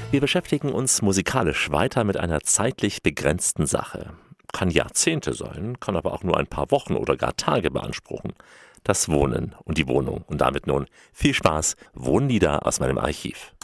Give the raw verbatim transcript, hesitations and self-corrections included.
Wir beschäftigen uns musikalisch weiter mit einer zeitlich begrenzten Sache. Kann Jahrzehnte sein, kann aber auch nur ein paar Wochen oder gar Tage beanspruchen. Das Wohnen und die Wohnung. Und damit nun viel Spaß, Wohnlieder aus meinem Archiv.